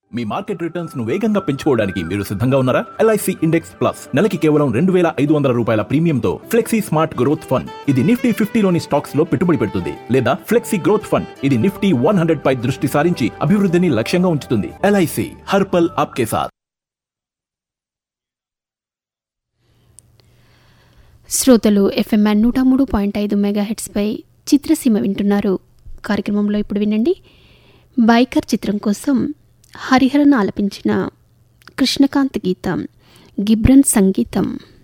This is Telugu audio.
మీ మార్కెట్ రిటర్న్స్ ను వేగంగా పెంచుకోవడానికి మీరు సిద్ధంగా ఉన్నారా? LIC ఇండెక్స్ ప్లస్ నెలకి కేవలం 2,500 రూపాయల ప్రీమియంతో ఫ్లెక్సీ స్మార్ట్ గ్రోత్ ఫండ్. ఇది నిఫ్టీ 50లోని స్టాక్స్ లో పెట్టుబడి పెడుతుంది. లేదా ఫ్లెక్సీ గ్రోత్ ఫండ్, ఇది నిఫ్టీ 100 పై దృష్టి సారించి అభివృద్ధిని లక్ష్యంగా ఉంచుతుంది. LIC హర్ పల్ ఆప్కే సాత్. శ్రోతలు FM 103.5 మెగాహెర్ట్జ్ పై చిత్రసీమ వింటున్నారు. కార్యక్రమంలో ఇప్పుడు వినండి. బైకర్ చిత్రం కోసం హరిహరన్ ఆలపించిన కృష్ణకాంత్ గీతం, గిబ్రన్ సంగీతం.